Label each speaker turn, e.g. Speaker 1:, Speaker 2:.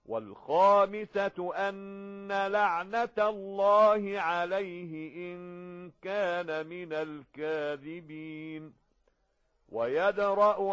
Speaker 1: والخامسة أن لعنة الله عليه إن كان من الكاذبين ويدرأ